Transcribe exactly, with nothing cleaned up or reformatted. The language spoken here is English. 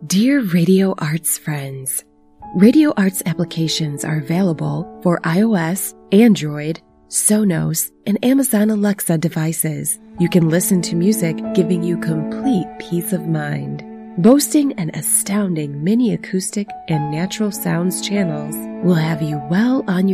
Dear Radio Arts friends, Radio Arts applications are available for iOS, Android, Sonos, and Amazon Alexa devices. You can listen to music giving you complete peace of mind. Boasting an astounding mini acoustic and natural sounds channels will have you well on your